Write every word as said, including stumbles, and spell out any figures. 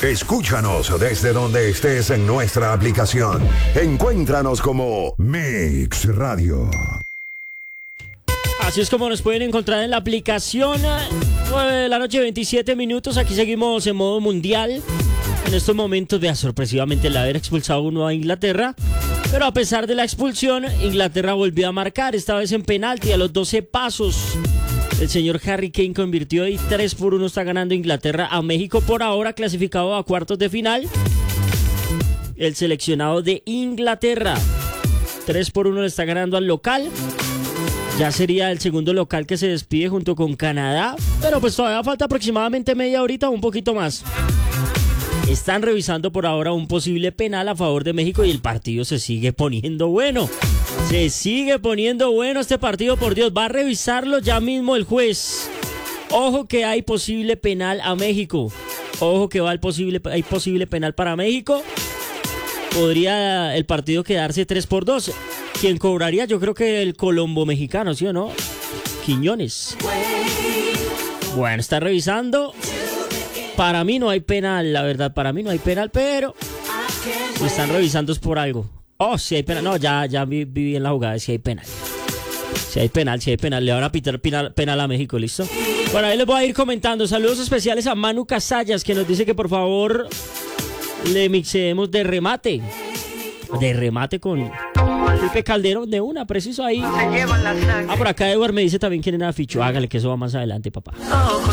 Escúchanos desde donde estés en nuestra aplicación. Encuéntranos como Mix Radio. Así es como nos pueden encontrar en la aplicación. nueve de la noche, veintisiete minutos. Aquí seguimos en modo mundial. En estos momentos, vea, sorpresivamente el haber expulsado uno a Inglaterra. Pero a pesar de la expulsión, Inglaterra volvió a marcar, esta vez en penalti a los doce pasos. El señor Harry Kane convirtió y tres por uno está ganando Inglaterra a México, por ahora clasificado a cuartos de final. El seleccionado de Inglaterra, tres por uno le está ganando al local. Ya sería el segundo local que se despide junto con Canadá, pero pues todavía falta aproximadamente media horita o un poquito más. Están revisando por ahora un posible penal a favor de México y el partido se sigue poniendo bueno. Se sigue poniendo bueno este partido, por Dios. Va a revisarlo ya mismo el juez. Ojo que hay posible penal a México. Ojo que va el posible, hay posible penal para México. Podría el partido quedarse tres por dos. Quien cobraría, yo creo que el colombo mexicano, ¿sí o no? Quiñones. Bueno, está revisando. Para mí no hay penal, la verdad, para mí no hay penal, pero lo están revisando es por algo. Oh, si hay penal. No, ya, ya vi, vi bien la jugada, si hay penal. Si hay penal, si hay penal. Le van a pitar penal, penal a México, ¿listo? Bueno, ahí les voy a ir comentando. Saludos especiales a Manu Casallas, que nos dice que por favor le mixemos de remate. De remate con Felipe Calderón, de una, preciso ahí. Ah, por acá Edward me dice también quién era Ficho. Hágale que eso va más adelante, papá.